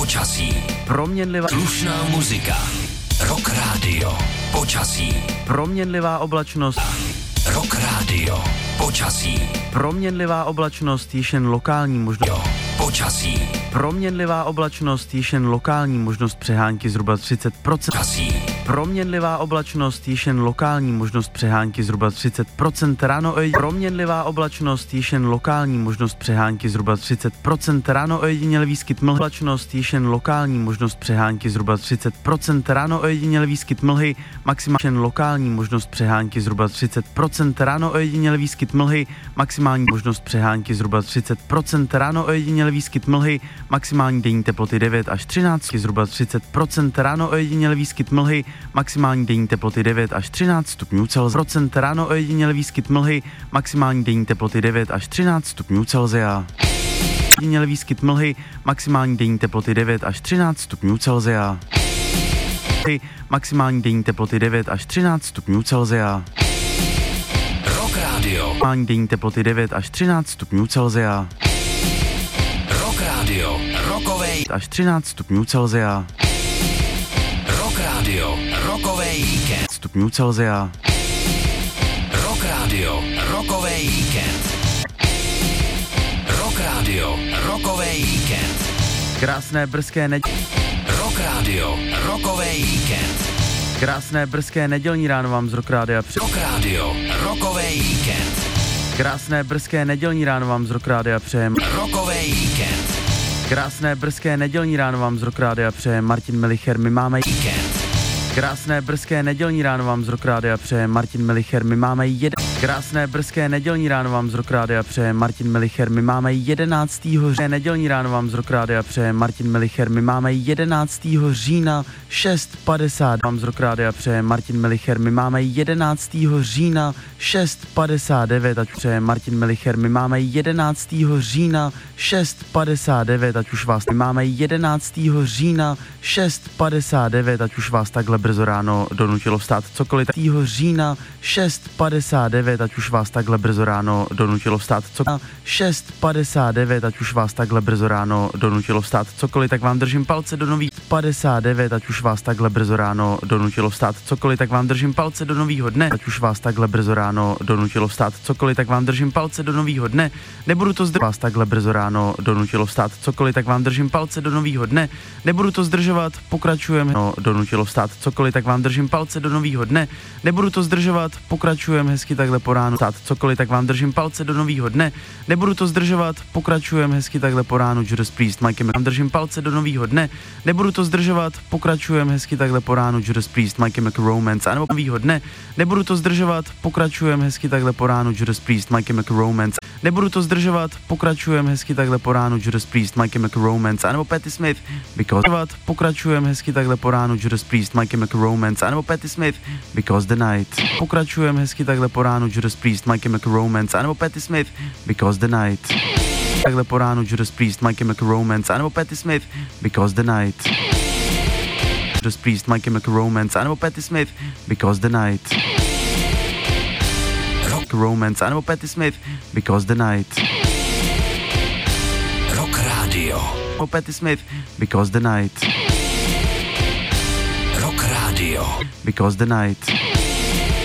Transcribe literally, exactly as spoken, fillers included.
počasí, proměnlivá, slušná muzika, Rock Radio, počasí, proměnlivá oblačnost, Rock Radio, počasí, proměnlivá oblačnost, již jen lokální možnost, jo, počasí, proměnlivá oblačnost, již jen lokální možnost přehánky zhruba třicet procent, počasí, proměnlivá oblačnost, již jen lokální možnost přehánky zhruba třicet procent, ráno ojedinělý, proměnlivá oblačnost, již jen lokální možnost přehánky zhruba třicet procent, ráno ojedinělý výskyt mlhy, oblačnost, již jen lokální možnost přehánky zhruba třicet procent, ráno ojedinělý výskyt mlhy, maximální jen lokální možnost přehánky zhruba třicet procent, ráno ojedinělý výskyt mlhy, maximální možnost přehánky zhruba třicet procent, ráno ojedinělý výskyt mlhy, maximální denní teploty devět až třináct, zhruba třicet procent, ráno ojedinělý výskyt mlhy, maximální denní teploty devět až třináct stupňů Celsia, ráno ojedinělý výskyt mlhy, maximální denní teploty devět až třináct stupňů Celsia. Ojedinělý výskyt mlhy, maximální denní teploty devět až třináct stupňů Celsia. Maximální denní teploty devět až třináct stupňů Celsia. Rock Radio, Maximální denní teploty devět až třináct stupňů Celsia. Rock Radio, rokovej, Až třináct stupňů Celsia. Rock Radio, rokovej víkend, Stupňů Celsia. Rock Radio, rokovej víkend, Rock Radio, rokovej víkend, Krásné brzké nedělní, Rock Radio, rokovej víkend, krásné brzké nedělní ráno vám z Rock Rádia přeje. Rock Radio, rokovej víkend, Krásné brzké nedělní ráno vám z Rock Rádia přeje. rokovej víkend, Krásné brzké nedělní ráno vám z Rock Rádia přeje Martin Melicher, my máme víkend, Krásné brzké nedělní ráno vám z Rock Rádia přeje Martin Melicher, my máme jeden. Krásné brzké nedělní ráno vám z Rock Rádia přeje Martin Melicher, my máme jedenáctého října. Nedělní ráno vám z Rock Rádia přeje Martin Melicher, my máme jedenáctého října šest padesát. Vám z Rock Rádia přeje Martin Melicher, my máme jedenáctého října šest padesát devět, ať přeje Martin Melicher, my máme jedenáctého října šest padesát devět, ať už vás my máme jedenáctého října šest padesát devět, ať už vás takhle brzo ráno donutilo vstát cokoliv. října šest padesát devět, ať už vás takhle brzo ráno donutilo vstát cokoliv. šest padesát devět, ať už vás takhle brzo ráno donutilo vstát cokoliv, tak vám držím palce do nových padesát devět, ať už vás takhle brzo ráno donutilo vstát cokoliv, tak vám držím palce do nového dne. Ať už vás takhle brzo ráno donutilo vstát cokoliv, tak vám držím palce do nového dne. Nebudu to zdržovat. Vás takhle brzo ráno donutilo vstát cokoliv, tak vám držím palce do nového dne. Nebudu to zdržovat, pokračujeme. No, donutilo vstát cokoliv, tak vám držím palce do nového dne. Nebudu to zdržovat, pokračujeme hezky takhle po ránu. Vstát cokoliv, tak vám držím palce do nového dne. Nebudu to zdržovat, pokračujeme hezky takhle po ránu. Judas Priest, Mike, vám držím palce do nového dne. Nebudu to zdržovat, pokračujeme hezky takhle po ránu. Judas Priest, Mike, Romance, anebo nového dne. Nebudu to zdržovat, pokračujeme hezky takhle po ránu. Judas Priest, Mike, Romance. Nebudu to zdržovat, pokračujeme hezky takhle po ránu. Judas Priest, Mike, Romance, anebo Patti Smith, because pokračujeme hezky takhle po ránu. Judas Priest, Mike, Romance, anebo Patti Smith, because the night. Pokračujeme hezky takhle po ránu. Judas Priest, Mike, Romance, anebo Patti Smith, because the night. Takhle po ránu. Judas Priest, Mike, Romance, anebo Patti Smith, because the night. Judas Priest, Mike, Romance, anebo Patti Smith, because the night. Rock Romance, anebo Patti Smith, because the night. Rock Radio, Anebo Patti Smith, because the night. Rock Radio, Because the night.